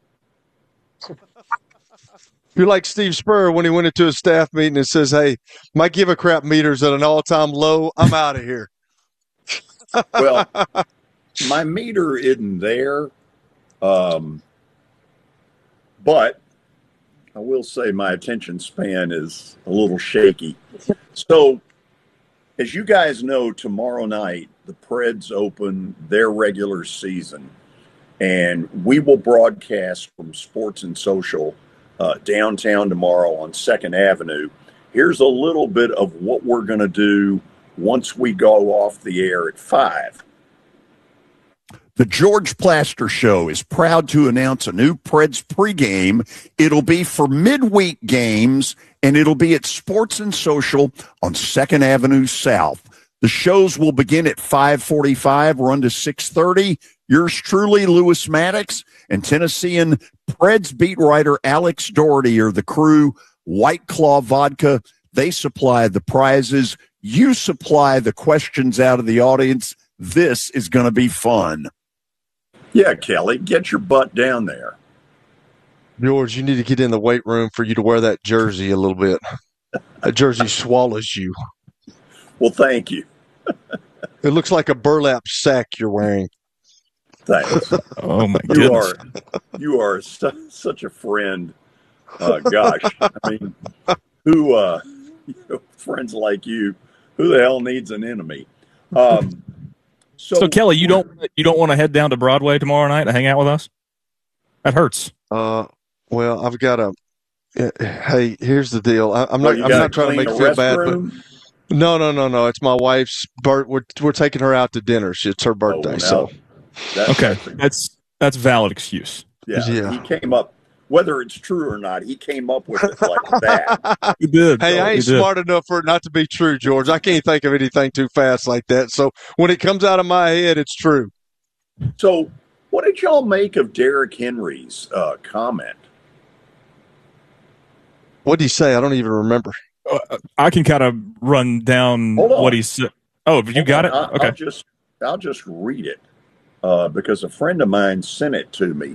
You're like Steve Spurrier when he went into a staff meeting and says, "Hey, my give a crap meter's at an all-time low. I'm out of here." Well, my meter isn't there. Um. But I will say my attention span is a little shaky. So, as you guys know, tomorrow night, the Preds open their regular season. And we will broadcast from Sports and Social uh, downtown tomorrow on second Avenue. Here's a little bit of what we're going to do once we go off the air at five. The George Plaster Show is proud to announce a new Preds pregame. It'll be for midweek games, and it'll be at Sports and Social on second Avenue South. The shows will begin at five forty-five, run to six thirty. Yours truly, Lewis Maddox, and Tennessean Preds beat writer Alex Doherty are the crew. White Claw Vodka, they supply the prizes. You supply the questions out of the audience. This is going to be fun. Yeah, Kelly, get your butt down there. George, you need to get in the weight room for you to wear that jersey a little bit. That jersey swallows you. Well, thank you. It looks like a burlap sack you're wearing. Thanks. Oh, my you goodness. Are, you are su- such a friend. Uh, gosh, I mean, who, uh, you know, friends like you, who the hell needs an enemy? Um, So, so Kelly, you don't you don't want to head down to Broadway tomorrow night to hang out with us? That hurts. Uh, well, I've got a. Hey, here's the deal. I, I'm not. Oh, I'm not trying to make you feel bad, but no, no, no, no. It's my wife's birth. We're we're taking her out to dinner. It's her birthday. Oh, so that's, okay, that's that's valid excuse. Yeah, yeah, he came up. Whether it's true or not, he came up with it like that. He did. Hey, so I ain't smart enough for it not to be true, George. I can't think of anything too fast like that. So when it comes out of my head, it's true. So what did y'all make of Derrick Henry's uh, comment? What did he say? I don't even remember. Uh, I can kind of run down what he said. Oh, you Hold got on. it? I, okay. I'll just, I'll just read it uh, because a friend of mine sent it to me.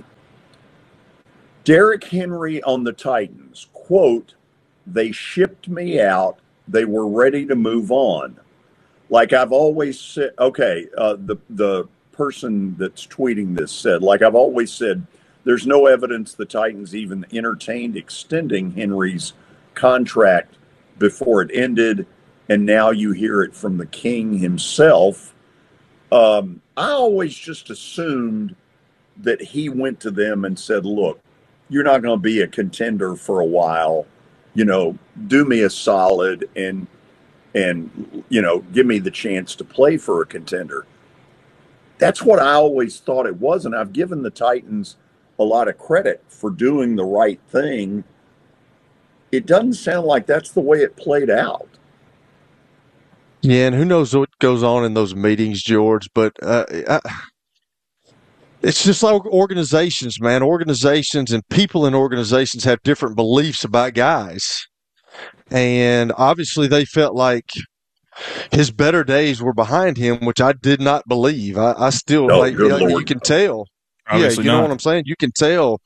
Derrick Henry on the Titans, quote, "They shipped me out. They were ready to move on. Like I've always said," okay, uh, the, the person that's tweeting this said, "Like I've always said, there's no evidence the Titans even entertained extending Henry's contract before it ended, and now you hear it from the king himself." Um, I always just assumed that he went to them and said, "Look, you're not going to be a contender for a while. You know, do me a solid and, and, you know, give me the chance to play for a contender." That's what I always thought it was. And I've given the Titans a lot of credit for doing the right thing. It doesn't sound like that's the way it played out. Yeah. And who knows what goes on in those meetings, George, but, uh, I, it's just like organizations, man. Organizations and people in organizations have different beliefs about guys. And obviously they felt like his better days were behind him, which I did not believe. I, I still, no, like, you, know, you can tell. Obviously yeah, you not. know what I'm saying? You can tell.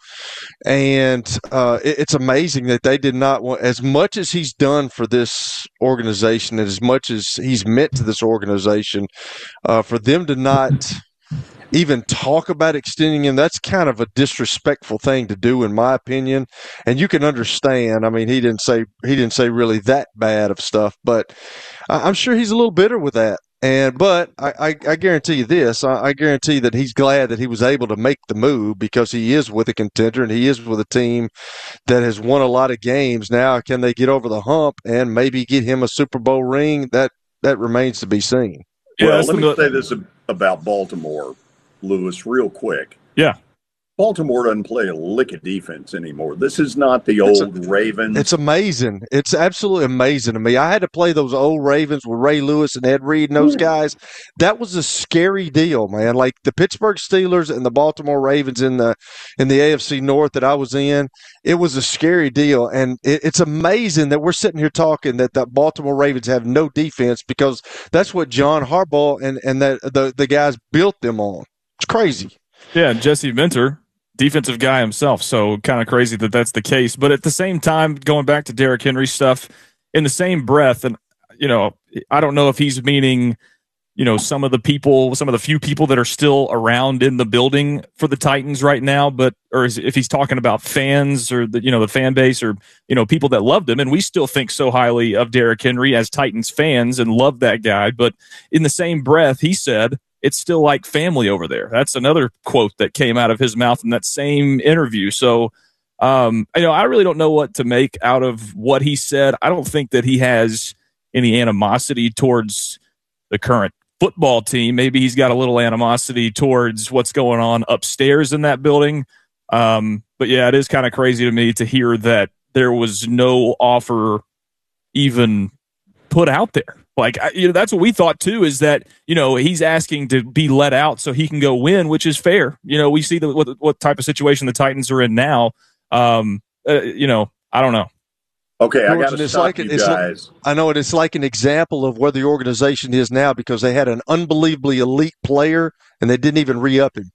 And uh, it, it's amazing that they did not want, as much as he's done for this organization and as much as he's meant to this organization, uh, for them to not even talk about extending him, that's kind of a disrespectful thing to do, in my opinion. And you can understand. I mean, he didn't say he didn't say really that bad of stuff, but I'm sure he's a little bitter with that. And but I, I, I guarantee you this: I, I guarantee that he's glad that he was able to make the move because he is with a contender and he is with a team that has won a lot of games. Now, can they get over the hump and maybe get him a Super Bowl ring? That that remains to be seen. Yeah, well, let me say this about Baltimore, Lewis, real quick. Yeah. Baltimore doesn't play a lick of defense anymore. This is not the old a, Ravens. It's amazing. It's absolutely amazing to me. I had to play those old Ravens with Ray Lewis and Ed Reed and those Ooh. guys. That was a scary deal, man. Like the Pittsburgh Steelers and the Baltimore Ravens in the in the A F C North that I was in, it was a scary deal. And it, it's amazing that we're sitting here talking that the Baltimore Ravens have no defense because that's what John Harbaugh and, and the, the, the guys built them on. It's crazy. Yeah, Jesse Minter, defensive guy himself, so kind of crazy that that's the case. But at the same time, going back to Derrick Henry stuff, in the same breath, and, you know, I don't know if he's meaning, you know, some of the people, some of the few people that are still around in the building for the Titans right now, but, or is, if he's talking about fans or the, you know, the fan base or, you know, people that loved him. And we still think so highly of Derrick Henry as Titans fans and love that guy. But in the same breath, he said, it's still like family over there. That's another quote that came out of his mouth in that same interview. So, um, you know, I really don't know what to make out of what he said. I don't think that he has any animosity towards the current football team. Maybe he's got a little animosity towards what's going on upstairs in that building. Um, but yeah, it is kind of crazy to me to hear that there was no offer even put out there. Like, you know, that's what we thought too, is that, you know, he's asking to be let out so he can go win, which is fair. You know, we see the, what, what type of situation the Titans are in now. Um, uh, you know, I don't know. Okay, I got to stop like, you it's guys. Like, I know it. It's like an example of where the organization is now because they had an unbelievably elite player and they didn't even re-up him.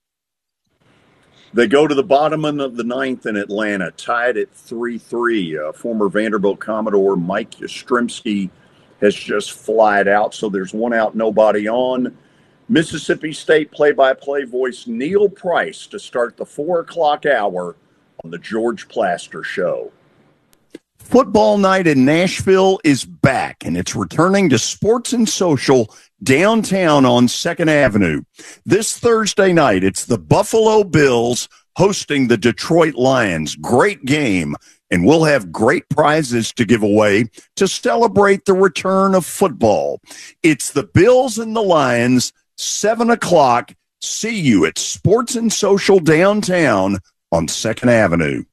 They go to the bottom of the ninth in Atlanta, tied at three three. Uh, former Vanderbilt Commodore Mike Yastrzemski has just flied out, so there's one out, nobody on. Mississippi State play-by-play voice Neil Price to start the four o'clock hour on the George Plaster Show. Football night in Nashville is back, and it's returning to Sports and Social downtown on second Avenue. This Thursday night, it's the Buffalo Bills hosting the Detroit Lions. Great game, and we'll have great prizes to give away to celebrate the return of football. It's the Bills and the Lions, seven o'clock. See you at Sports and Social downtown on second Avenue.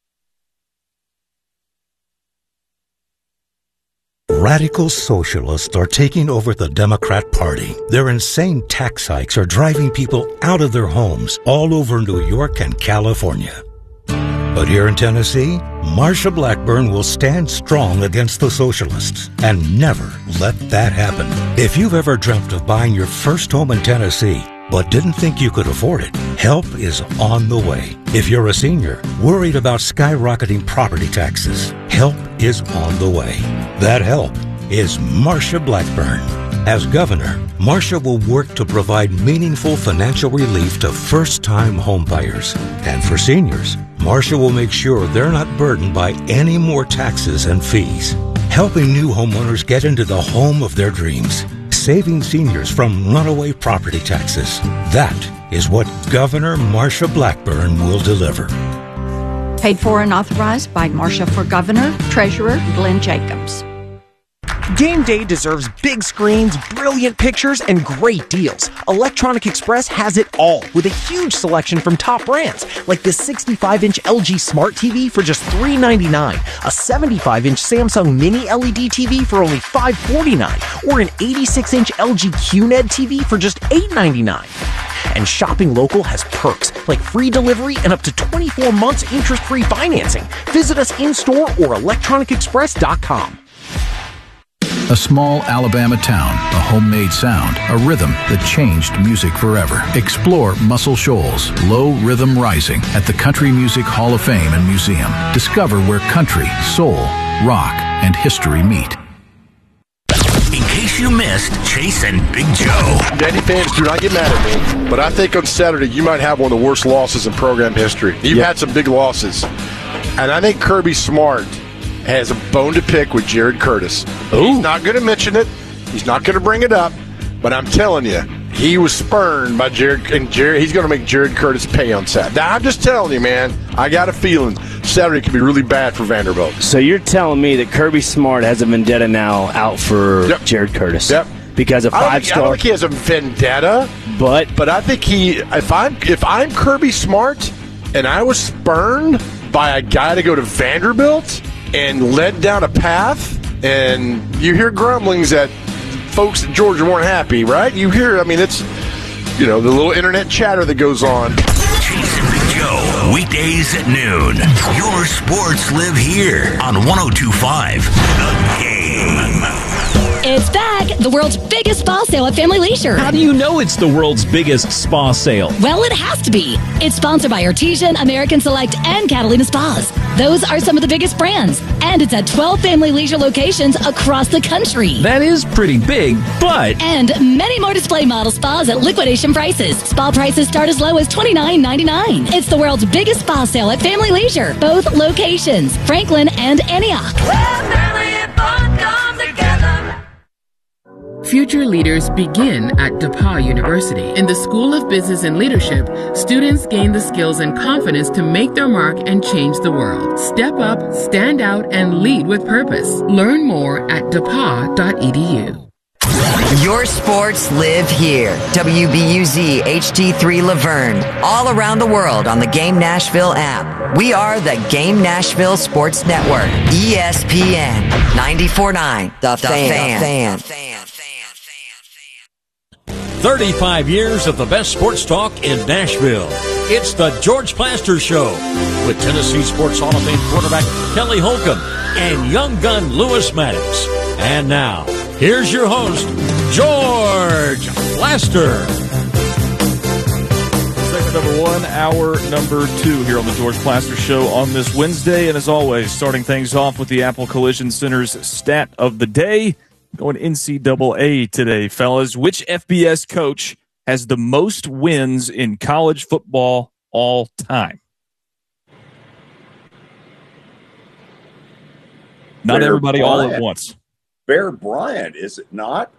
Radical socialists are taking over the Democrat Party. Their insane tax hikes are driving people out of their homes all over New York and California. But here in Tennessee, Marsha Blackburn will stand strong against the socialists and never let that happen. If you've ever dreamt of buying your first home in Tennessee, but didn't think you could afford it, help is on the way. If you're a senior, worried about skyrocketing property taxes, help is on the way. That help is Marsha Blackburn. As governor, Marsha will work to provide meaningful financial relief to first-time homebuyers. And for seniors, Marsha will make sure they're not burdened by any more taxes and fees, helping new homeowners get into the home of their dreams, saving seniors from runaway property taxes. That is what Governor Marsha Blackburn will deliver. Paid for and authorized by Marsha for Governor, Treasurer Glenn Jacobs. Game day deserves big screens, brilliant pictures, and great deals. Electronic Express has it all with a huge selection from top brands, like the sixty-five inch L G Smart T V for just three ninety-nine, a seventy-five inch Samsung Mini L E D T V for only five forty-nine, or an eighty-six inch L G Q N E D T V for just eight ninety-nine. And shopping local has perks like free delivery and up to twenty-four months interest-free financing. Visit us in-store or electronic express dot com. A small Alabama town, a homemade sound, a rhythm that changed music forever. Explore Muscle Shoals, Low Rhythm Rising at the Country Music Hall of Fame and Museum. Discover where country, soul, rock, and history meet. In case you missed Chase and Big Joe. Danny fans, do not get mad at me, but I think on Saturday you might have one of the worst losses in program history. You've yeah. had some big losses. And I think Kirby Smart has a bone to pick with Jared Curtis. Ooh. He's not going to mention it. He's not going to bring it up. But I'm telling you, he was spurned by Jared, and Jared, he's going to make Jared Curtis pay on Saturday. I'm just telling you, man. I got a feeling Saturday could be really bad for Vanderbilt. So you're telling me that Kirby Smart has a vendetta now out for yep. Jared Curtis? Yep. Because a five star. I don't think he has a vendetta, but but I think he. If I'm if I'm Kirby Smart, and I was spurned by a guy to go to Vanderbilt and led down a path, and you hear grumblings that folks at Georgia weren't happy, right? You hear, I mean, it's, you know, the little internet chatter that goes on. Chase and Big Joe, weekdays at noon. Your sports live here on one oh two point five The Game. It's back! The world's biggest spa sale at Family Leisure. How do you know it's the world's biggest spa sale? Well, it has to be. It's sponsored by Artesian, American Select, and Catalina Spas. Those are some of the biggest brands. And it's at twelve Family Leisure locations across the country. That is pretty big, but... And many more display model spas at liquidation prices. Spa prices start as low as twenty-nine ninety-nine. It's the world's biggest spa sale at Family Leisure. Both locations, Franklin and Antioch. Where family and fun come together. Future leaders begin at DePauw University. In the School of Business and Leadership, students gain the skills and confidence to make their mark and change the world. Step up, stand out, and lead with purpose. Learn more at d e p a w dot e d u. Your sports live here. W B U Z H D three Laverne. All around the world on the Game Nashville app. We are the Game Nashville Sports Network. E S P N ninety-four point nine. The, the Fan. fan. thirty-five years of the best sports talk in Nashville. It's the George Plaster Show with Tennessee Sports Hall of Fame quarterback Kelly Holcomb and young gun Lewis Maddox. And now, here's your host, George Plaster. Segment number one, hour number two here on the George Plaster Show on this Wednesday. And as always, starting things off with the Apple Collision Center's stat of the day. Going N C double A today, fellas. Which F B S coach has the most wins in college football all time? Not Bear everybody Bryant. all at once. Bear Bryant, is it not?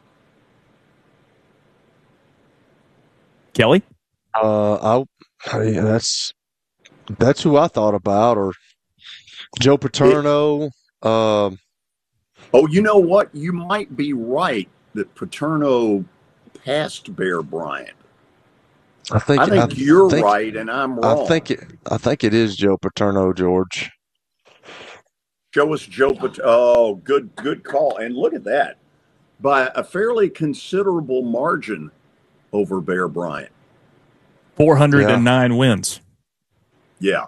Kelly? Uh, I, I that's that's who I thought about, or Joe Paterno. It, um, oh, you know what? You might be right that Paterno passed Bear Bryant. I think I think I you're think, right, and I'm wrong. I think it. I think it is Joe Paterno, George. Show us Joe Paterno. Oh, good, good call. And look at that, by a fairly considerable margin over Bear Bryant. four hundred nine yeah. wins. Yeah.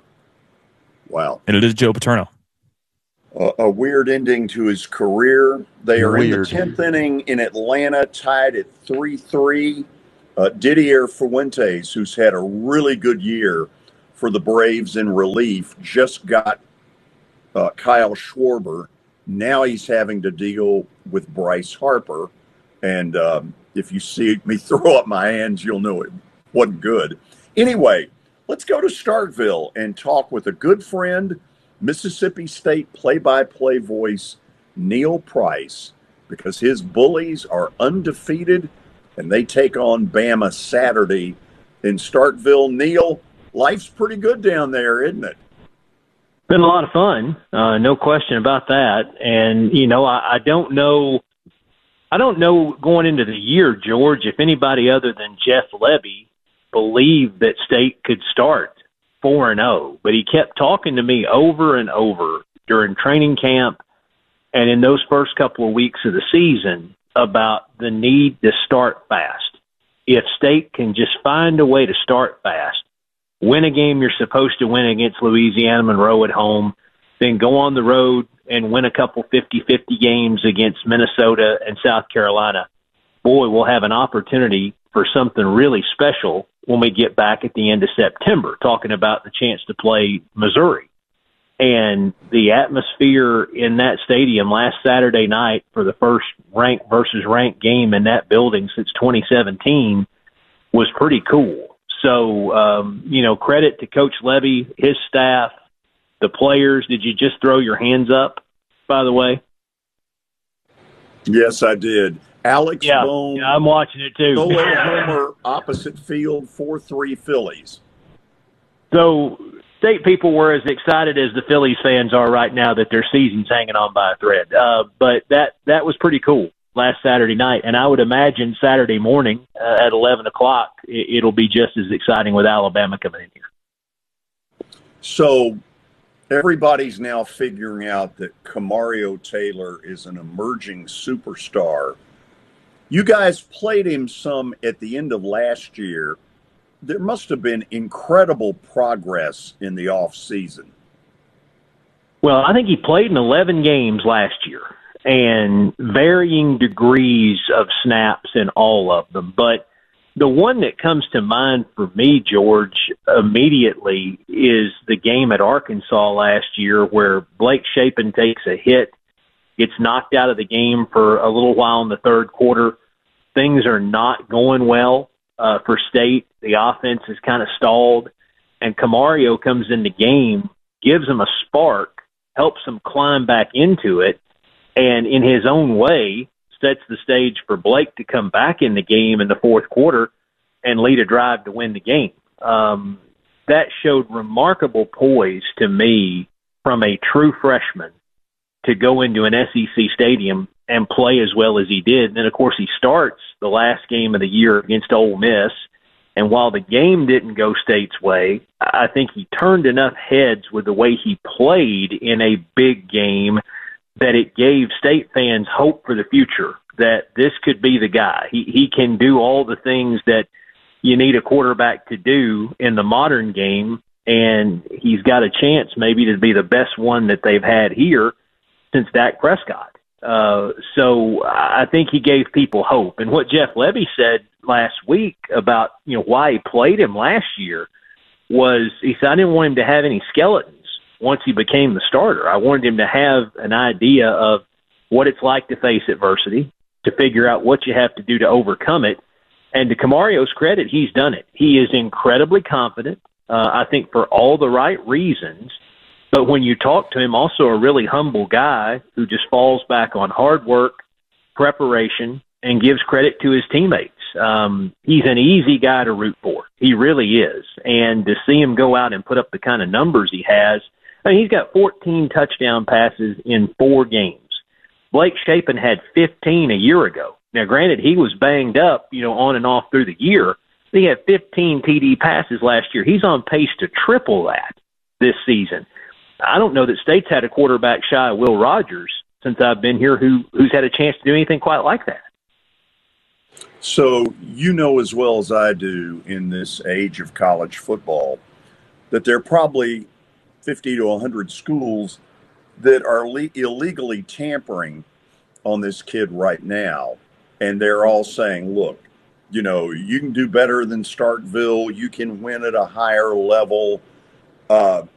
Wow. And it is Joe Paterno. Uh, a weird ending to his career. They are weird. in the tenth inning in Atlanta, tied at three three. Uh, Didier Fuentes, who's had a really good year for the Braves in relief, just got uh, Kyle Schwarber. Now he's having to deal with Bryce Harper. And um, if you see me throw up my hands, you'll know it wasn't good. Anyway, let's go to Starkville and talk with a good friend, Mississippi State play-by-play voice, Neil Price, because his Bullies are undefeated and they take on Bama Saturday in Starkville. Neil, life's pretty good down there, isn't it? Been a lot of fun, uh, no question about that. And, you know, I, I don't know I don't know going into the year, George, if anybody other than Jeff Lebby believed that State could start four and oh, but he kept talking to me over and over during training camp and in those first couple of weeks of the season about the need to start fast. If State can just find a way to start fast, win a game you're supposed to win against Louisiana Monroe at home, then go on the road and win a couple fifty-fifty games against Minnesota and South Carolina, boy, we'll have an opportunity for something really special when we get back at the end of September, talking about the chance to play Missouri. And the atmosphere in that stadium last Saturday night for the first ranked versus ranked game in that building since twenty seventeen was pretty cool. So, um, you know, credit to Coach Lebby, his staff, the players. Did you just throw your hands up, by the way? Yes, I did. Alex yeah, Bone. Yeah, I'm watching it too. Solo homer, opposite field, four three Phillies. So State people were as excited as the Phillies fans are right now that their season's hanging on by a thread. Uh, but that, that was pretty cool last Saturday night. And I would imagine Saturday morning uh, at eleven o'clock, it, it'll be just as exciting with Alabama coming in here. So everybody's now figuring out that Kamario Taylor is an emerging superstar. You guys played him some at the end of last year. There must have been incredible progress in the off season. Well, I think he played in eleven games last year and varying degrees of snaps in all of them. But the one that comes to mind for me, George, immediately is the game at Arkansas last year where Blake Shapen takes a hit, gets knocked out of the game for a little while in the third quarter. Things are not going well uh, for State. The offense is kind of stalled, and Kamario comes in the game, gives him a spark, helps him climb back into it, and in his own way sets the stage for Blake to come back in the game in the fourth quarter and lead a drive to win the game. Um, that showed remarkable poise to me from a true freshman to go into an S E C stadium and play as well as he did. And then, of course, he starts the last game of the year against Ole Miss. And while the game didn't go State's way, I think he turned enough heads with the way he played in a big game that it gave State fans hope for the future, that this could be the guy. He he can do all the things that you need a quarterback to do in the modern game, and he's got a chance maybe to be the best one that they've had here since Dak Prescott. Uh, so I think he gave people hope. And what Jeff Lebby said last week about, you know, why he played him last year was he said, I didn't want him to have any skeletons once he became the starter. I wanted him to have an idea of what it's like to face adversity, to figure out what you have to do to overcome it. And to Kamario's credit, he's done it. He is incredibly confident, uh, I think for all the right reasons. But when you talk to him, also a really humble guy who just falls back on hard work, preparation, and gives credit to his teammates. Um, he's an easy guy to root for. He really is. And to see him go out and put up the kind of numbers he has, I mean, he's got fourteen touchdown passes in four games. Blake Shapen had fifteen a year ago. Now, granted, he was banged up, you know, on and off through the year. He had fifteen T D passes last year. He's on pace to triple that this season. I don't know that State's had a quarterback shy of Will Rogers since I've been here who who's had a chance to do anything quite like that. So you know as well as I do in this age of college football that there are probably fifty to one hundred schools that are le- illegally tampering on this kid right now. And they're all saying, look, you know, you can do better than Starkville. You can win at a higher level. Uh,